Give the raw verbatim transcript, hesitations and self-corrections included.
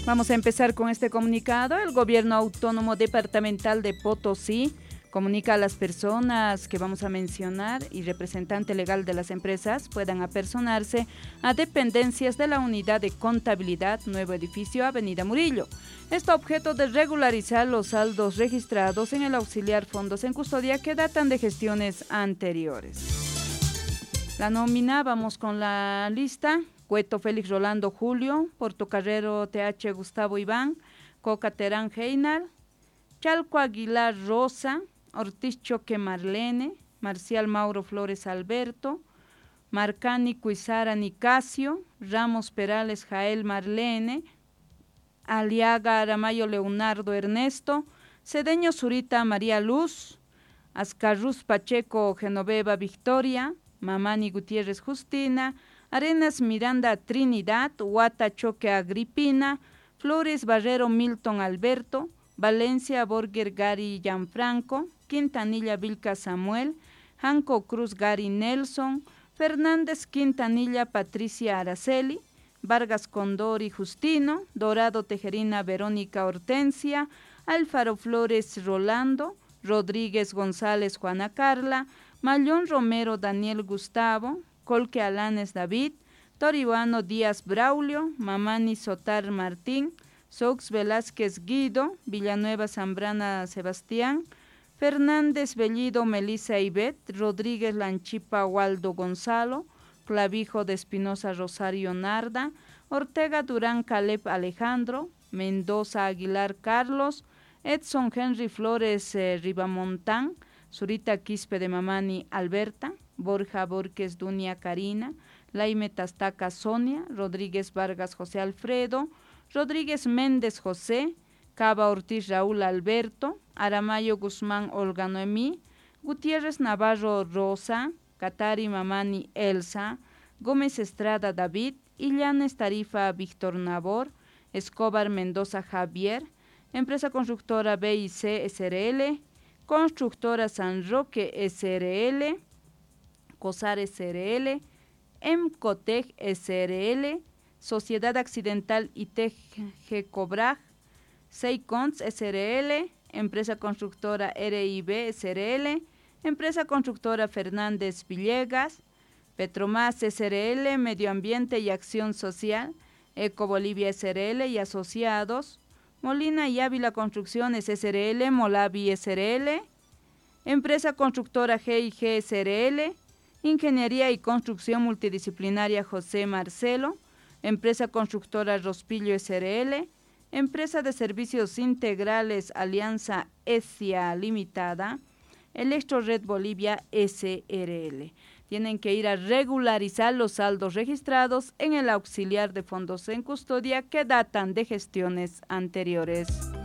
Vamos a empezar con este comunicado. El Gobierno Autónomo Departamental de Potosí comunica a las personas que vamos a mencionar y representante legal de las empresas puedan apersonarse a dependencias de la Unidad de Contabilidad Nuevo Edificio Avenida Murillo. Esto a objeto de regularizar los saldos registrados en el auxiliar Fondos en Custodia que datan de gestiones anteriores. La nómina, vamos con la lista: Cueto Félix Rolando Julio, Portocarrero T H Gustavo Iván, Coca Terán Heinar, Chalco Aguilar Rosa, Ortiz Choque Marlene, Marcial Mauro Flores Alberto, Marcani Cuizara Nicasio, Ramos Perales Jael Marlene, Aliaga Aramayo Leonardo Ernesto, Cedeño Zurita María Luz, Ascarruz Pacheco Genoveva Victoria, Mamani Gutiérrez Justina, Arenas Miranda Trinidad, Huata Choque Agripina, Flores Barrero Milton Alberto, Valencia Borger Gary Gianfranco, Quintanilla Vilca Samuel, Janco Cruz Gary Nelson, Fernández Quintanilla Patricia Araceli, Vargas Condori Justino, Dorado Tejerina Verónica Hortensia, Alfaro Flores Rolando, Rodríguez González Juana Carla, Mayón Romero Daniel Gustavo, Colque Alanes David, Toribano Díaz Braulio, Mamani Sotar Martín, Sox Velázquez Guido, Villanueva Zambrana Sebastián, Fernández Bellido Melissa Ibet, Rodríguez Lanchipa Waldo Gonzalo, Clavijo de Espinosa Rosario Narda, Ortega Durán Caleb Alejandro, Mendoza Aguilar Carlos, Edson Henry Flores eh, Ribamontán, Zurita Quispe de Mamani Alberta, Borja Borges Dunia Karina, Laime Tastaca Sonia, Rodríguez Vargas José Alfredo, Rodríguez Méndez José, Cava Ortiz Raúl Alberto, Aramayo Guzmán Olga Noemí, Gutiérrez Navarro Rosa, Catari Mamani Elsa, Gómez Estrada David, Illanes Tarifa Víctor Nabor, Escobar Mendoza Javier, Empresa Constructora B I C S R L, Constructora San Roque S R L, COSAR S R L, Emcotec S R L, Sociedad Accidental I T G Cobraj, Seicons S R L, Empresa Constructora R I B S R L, Empresa Constructora Fernández Villegas, Petromás S R L, Medio Ambiente y Acción Social, Eco Bolivia S R L y Asociados, Molina y Ávila Construcciones S R L, Molavi S R L, Empresa Constructora G I G S R L, Ingeniería y Construcción Multidisciplinaria José Marcelo, Empresa Constructora Rospillo S R L, Empresa de Servicios Integrales Alianza ESIA Limitada, Electrored Bolivia S R L. Tienen que ir a regularizar los saldos registrados en el auxiliar de fondos en custodia que datan de gestiones anteriores.